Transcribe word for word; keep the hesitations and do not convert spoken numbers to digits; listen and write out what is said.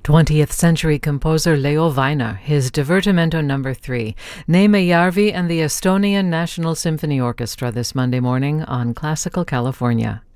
twentieth century composer Leo Vainio, his Divertimento Number three, Neeme Järvi and the Estonian National Symphony Orchestra this Monday morning on Classical California.